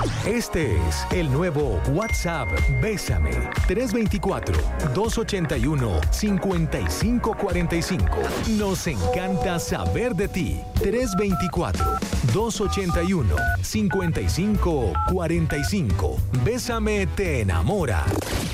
Este es el nuevo WhatsApp Bésame 324-281-5545. Nos encanta saber de ti. 324-281-5545. Bésame te enamora.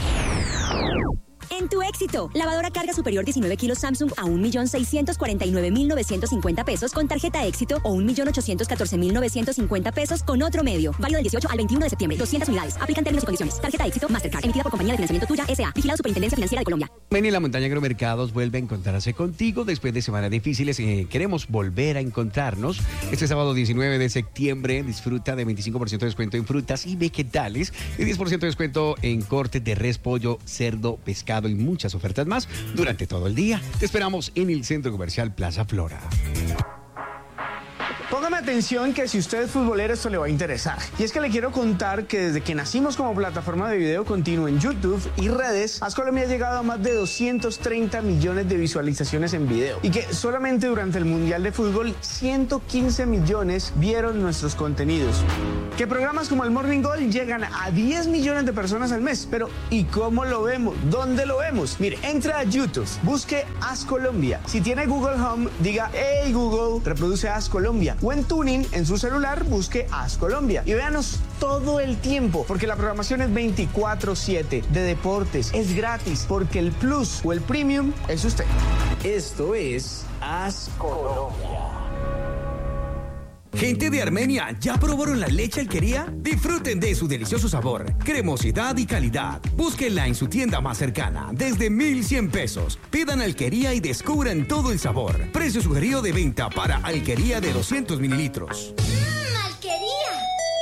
En tu éxito, lavadora carga superior 19 kilos Samsung a 1.649.950 pesos con tarjeta éxito o 1.814.950 pesos con otro medio. Válido del 18 al 21 de septiembre. 200 unidades. Aplican términos y condiciones. Tarjeta éxito Mastercard. Emitida por Compañía de Financiamiento Tuya S.A. Vigilado Superintendencia Financiera de Colombia. Ven, la montaña Agromercados vuelve a encontrarse contigo después de semanas difíciles. Queremos volver a encontrarnos. Este sábado 19 de septiembre disfruta de 25% de descuento en frutas y vegetales y 10% de descuento en cortes de res, pollo, cerdo, pescado y muchas ofertas más durante todo el día. Te esperamos en el Centro Comercial Plaza Flora. Póngame atención que si usted es futbolero esto le va a interesar. Y es que le quiero contar que desde que nacimos como plataforma de video continuo en YouTube y redes, AS Colombia ha llegado a más de 230 millones de visualizaciones en video. Y que solamente durante el Mundial de Fútbol 115 millones vieron nuestros contenidos. Que programas como el Morning Gold llegan a 10 millones de personas al mes. Pero ¿y cómo lo vemos? ¿Dónde lo vemos? Mire, entra a YouTube, busque AS Colombia. Si tiene Google Home, diga "Hey Google, reproduce AS Colombia". O en Tuning, en su celular, busque AS Colombia. Y véanos todo el tiempo, porque la programación es 24/7 de deportes. Es gratis, porque el Plus o el Premium es usted. Esto es AS Colombia. Gente de Armenia, ¿ya probaron la leche Alquería? Disfruten de su delicioso sabor, cremosidad y calidad. Búsquenla en su tienda más cercana, desde 1,100 pesos. Pidan Alquería y descubran todo el sabor. Precio sugerido de venta para Alquería de 200 mililitros. ¡Alquería!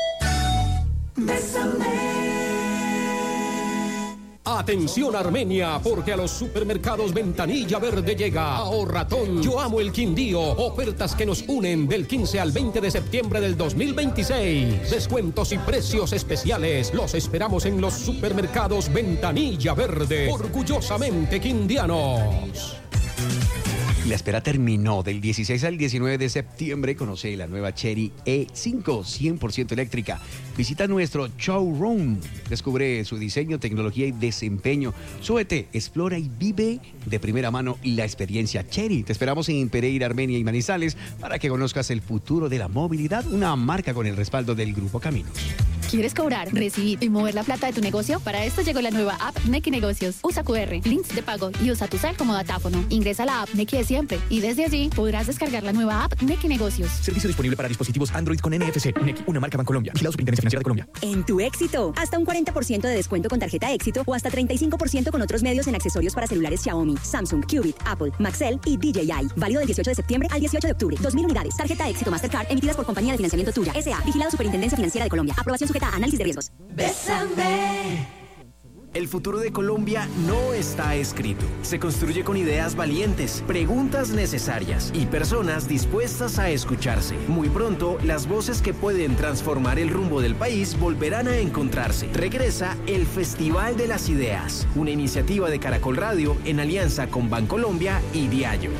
Atención Armenia, porque a los supermercados Ventanilla Verde llega Ahorratón. Yo amo el Quindío. Ofertas que nos unen del 15 al 20 de septiembre del 2026. Descuentos y precios especiales. Los esperamos en los supermercados Ventanilla Verde. Orgullosamente quindianos. La espera terminó. Del 16 al 19 de septiembre conoce la nueva Chery E5 100% eléctrica. Visita nuestro showroom. Descubre su diseño, tecnología y desempeño. Súbete, explora y vive de primera mano la experiencia Chery. Te esperamos en Pereira, Armenia y Manizales para que conozcas el futuro de la movilidad, una marca con el respaldo del Grupo Caminos. ¿Quieres cobrar, recibir y mover la plata de tu negocio? Para esto llegó la nueva app Nequi Negocios. Usa QR, links de pago y usa tu cel como datáfono. Ingresa a la app Nequi de siempre y desde allí podrás descargar la nueva app Nequi Negocios. Servicio disponible para dispositivos Android con NFC. Nequi, una marca Bancolombia. Vigilado Superintendencia Financiera de Colombia. En tu éxito, hasta un 40% de descuento con tarjeta éxito o hasta 35% con otros medios en accesorios para celulares Xiaomi, Samsung, Qubit, Apple, Maxell y DJI. Válido del 18 de septiembre al 18 de octubre. 2.000 unidades. Tarjeta éxito Mastercard emitidas por Compañía de Financiamiento Tuya S.A. Vigilado Superintendencia Financiera de Colombia. Aprobación sujeta a análisis de riesgos. Bésame. El futuro de Colombia no está escrito. Se construye con ideas valientes, preguntas necesarias y personas dispuestas a escucharse. Muy pronto, las voces que pueden transformar el rumbo del país volverán a encontrarse. Regresa el Festival de las Ideas, una iniciativa de Caracol Radio en alianza con Bancolombia y Diallo.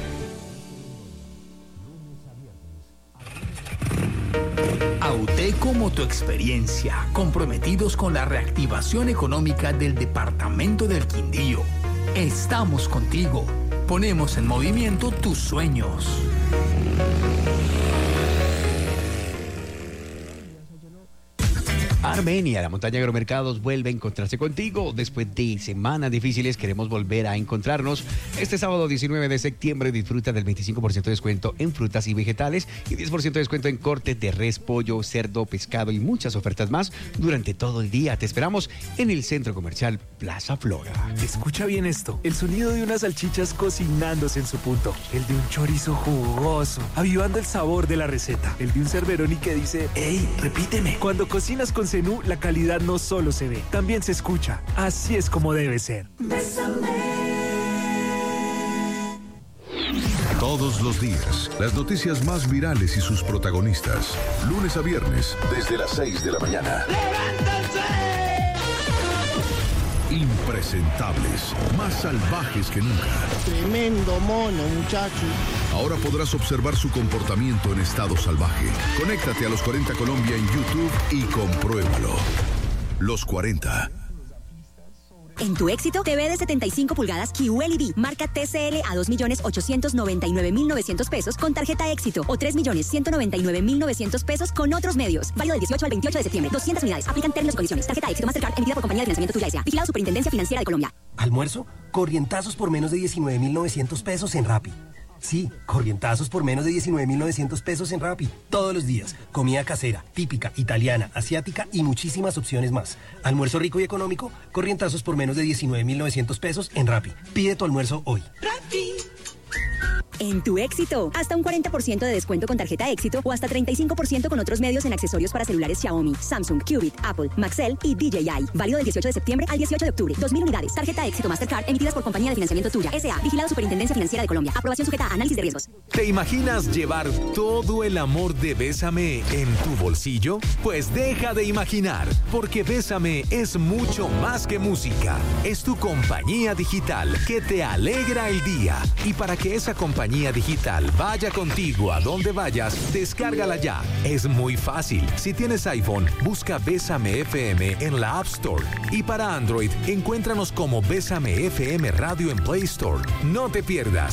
Auteco Motoexperiencia, comprometidos con la reactivación económica del departamento del Quindío. Estamos contigo. Ponemos en movimiento tus sueños. Armenia, la montaña Agromercados vuelve a encontrarse contigo. Después de semanas difíciles queremos volver a encontrarnos. Este sábado 19 de septiembre disfruta del 25% de descuento en frutas y vegetales y 10% de descuento en cortes de res, pollo, cerdo, pescado y muchas ofertas más durante todo el día. Te esperamos en el Centro Comercial Plaza Flora. Escucha bien esto, el sonido de unas salchichas cocinándose en su punto, el de un chorizo jugoso, avivando el sabor de la receta, el de un Cerberoni que dice, ¡Ey, repíteme! Cuando cocinas con Zenú, la calidad no solo se ve, también se escucha. Así es como debe ser. Todos los días, las noticias más virales y sus protagonistas. Lunes a viernes, desde las 6 de la mañana. impresentables, más salvajes que nunca. Tremendo mono, muchacho. Ahora podrás observar su comportamiento en estado salvaje. Conéctate a Los 40 Colombia en YouTube y compruébalo. Los 40. En tu éxito, TV de 75 pulgadas QLED, marca TCL a 2.899.900 pesos con tarjeta éxito o 3.199.900 pesos con otros medios. Válido del 18 al 28 de septiembre. 200 unidades. Aplican términos y condiciones. Tarjeta éxito Mastercard emitida por compañía de financiamiento Tuya S.A. Vigilado Superintendencia Financiera de Colombia. ¿Almuerzo? Corrientazos por menos de 19.900 pesos en Rappi. Sí, corrientazos por menos de 19.900 pesos en Rappi. Todos los días. Comida casera, típica, italiana, asiática y muchísimas opciones más. Almuerzo rico y económico, corrientazos por menos de 19.900 pesos en Rappi. Pide tu almuerzo hoy. Rappi. En tu éxito, hasta un 40% de descuento con tarjeta éxito o hasta 35% con otros medios en accesorios para celulares Xiaomi, Samsung, Qubit, Apple, Maxell y DJI. Válido del 18 de septiembre al 18 de octubre. 2.000 unidades. Tarjeta éxito Mastercard emitidas por compañía de financiamiento Tuya S.A. Vigilado Superintendencia Financiera de Colombia. Aprobación sujeta a análisis de riesgos. ¿Te imaginas llevar todo el amor de Bésame en tu bolsillo? Pues deja de imaginar, porque Bésame es mucho más que música. Es tu compañía digital que te alegra el día. Y para que esa compañía digital vaya contigo a donde vayas, descárgala ya. Es muy fácil. Si tienes iPhone, busca Bésame FM en la App Store. Y para Android, encuéntranos como Bésame FM Radio en Play Store. No te pierdas